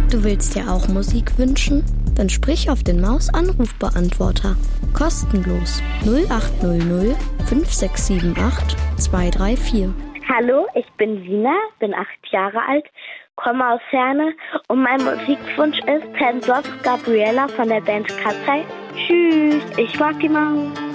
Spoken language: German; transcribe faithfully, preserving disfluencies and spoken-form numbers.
Du willst dir auch Musik wünschen? Dann sprich auf den Maus-Anrufbeantworter. Kostenlos null acht null null fünf sechs sieben acht zwei drei vier. Hallo, ich bin Sina, bin acht Jahre alt, komme aus Herne und mein Musikwunsch ist Tensors Gabriella von der Band Katzei. Tschüss, ich mag die Maus.